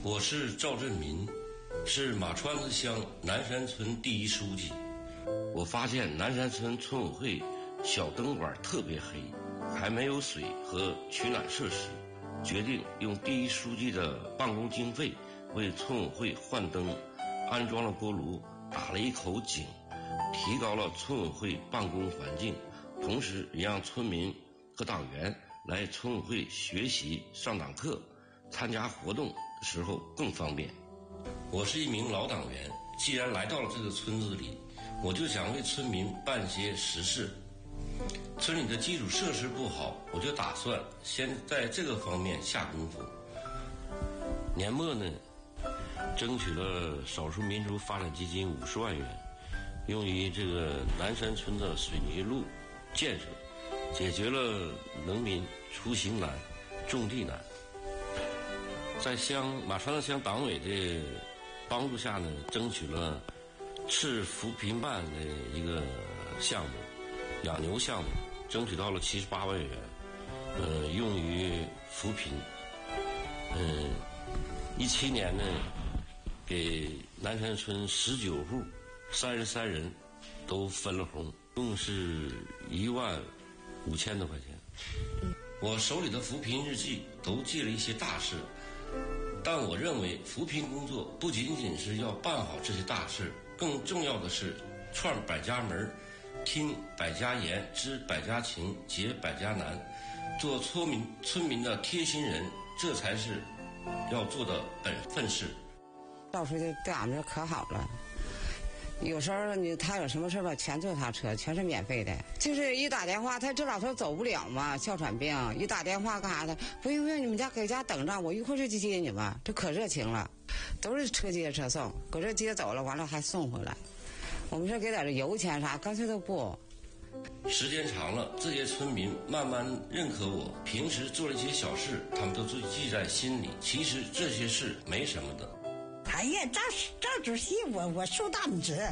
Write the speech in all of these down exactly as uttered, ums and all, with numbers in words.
我是赵振民，是马川子乡南山村第一书记。我发现南山村村委会小灯管特别黑，还没有水和取暖设施，决定用第一书记的办公经费为村委会换灯，安装了锅炉，打了一口井，提高了村委会办公环境，同时也让村民和党员来村委会学习、上党课、参加活动的时候更方便。我是一名老党员，既然来到了这个村子里，我就想为村民办些实事。村里的基础设施不好，我就打算先在这个方面下功夫。年末呢，争取了少数民族发展基金五十万元，用于这个南山村的水泥路建设，解决了农民出行难、种地难。在乡马川子乡党委的帮助下呢，争取了市扶贫办的一个项目，养牛项目，争取到了七十八万元，呃，用于扶贫。嗯，一七年呢，给南山村十九户三十三人都分了红，共是一万五千多块钱。我手里的扶贫日记都记了一些大事，但我认为扶贫工作不仅仅是要办好这些大事，更重要的是串百家门，听百家言，知百家情，解百家难，做村民村民的贴心人，这才是要做的本分事。 到时候就对俺们这可好了，有时候你他有什么事吧，全坐他车，全是免费的。就是一打电话，他这老头走不了嘛，哮喘病，一打电话干啥的，不用不用，你们家搁家等着，我一会儿就去接你们，这可热情了，都是车接车送，搁这接走了，完了还送回来。我们这给点油钱啥，干脆都不。 时间长了，这些村民慢慢认可我，平时做了一些小事，他们都记在心里。其实这些事没什么的。 哎呀，赵赵主席，我我竖大拇指。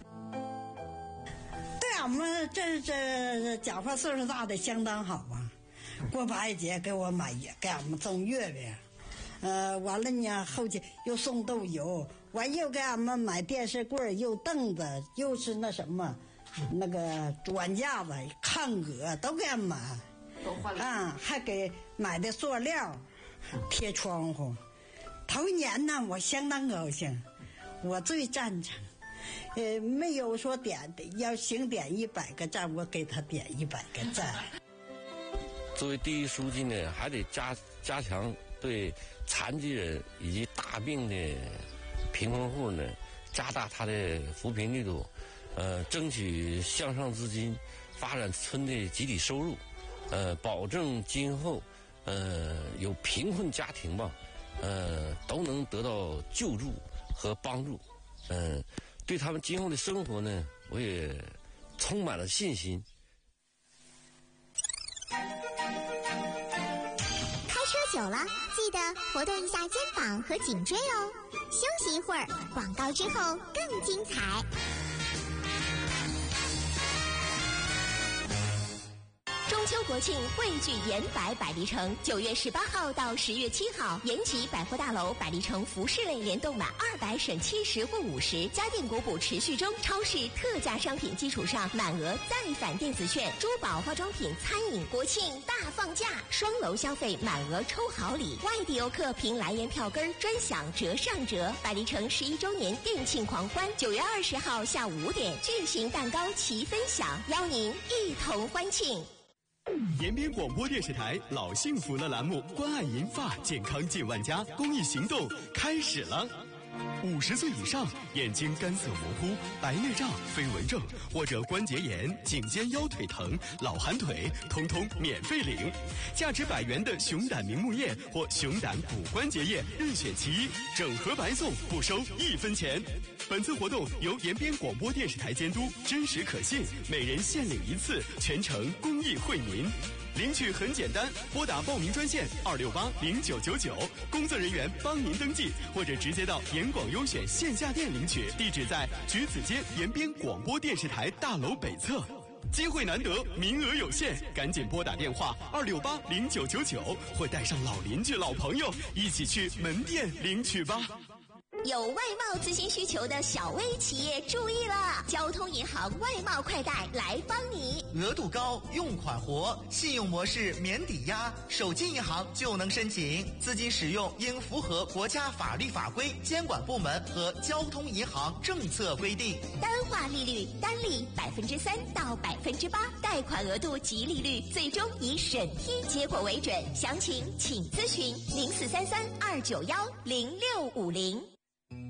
对俺们这这讲话岁数大的相当好啊，过八一节给我买给俺们送月饼，呃，完了呢后期又送豆油，完又给俺们买电视柜，又凳子，又是那什么，那个转架子、炕革都给俺买， 都换了啊，还给买的塑料贴窗户。头一年呢，我相当高兴，我最赞成。呃，没有说点要行点一百个赞，我给他点一百个赞。 作为第一书记呢，还得加加强对残疾人以及大病的贫困户呢，加大他的扶贫力度，呃，争取向上资金，发展村的集体收入，呃，保证今后呃有贫困家庭吧。呃，都能得到救助和帮助，嗯、呃，对他们今后的生活呢，我也充满了信心。 开车久了，记得活动一下肩膀和颈椎哦。休息一会儿，广告之后更精彩。中秋国庆汇聚延百百丽城，九月十八号到十月七号，延吉百货大楼百丽城服饰类联动满二百省七十或五十，家电国补持续中，超市特价商品基础上满额再返电子券，珠宝、化妆品、餐饮，国庆大放假，双楼消费满额抽好礼，外地游客凭来源票根专享折上折。百丽城十一周年店庆狂欢，九月二十号下午五点，巨型蛋糕齐分享，邀您一同欢庆。 延边广播电视台老幸福了栏目关爱银发健康近万家公益行动开始了。五十岁以上眼睛干涩模糊、白内障、飞蚊症或者关节炎、颈肩腰腿疼、老寒腿，通通免费领。价值百元的熊胆明目液或熊胆骨关节液任选其一，整盒白送，不收一分钱。本次活动由延边广播电视台监督，真实可信，每人限领一次，全程公益惠民。领取很简单，拨打报名专线二六八零九九九，工作人员帮您登记，或者直接到延广优选线下店领取，地址在橘子街延边广播电视台大楼北侧。 机会难得，名额有限，赶紧拨打电话二六八零九九九，或带上老邻居、老朋友一起去门店领取吧。 有外贸资金需求的小微企业注意了，交通银行外贸快贷来帮你。 额度高，用款活，信用模式免抵押，手机银行就能申请。资金使用应符合国家法律法规、监管部门和交通银行政策规定。 单化利率单利百分之三到百分之八，贷款额度及利率最终以审批结果为准。详情请咨询零四三三二九幺零六五零。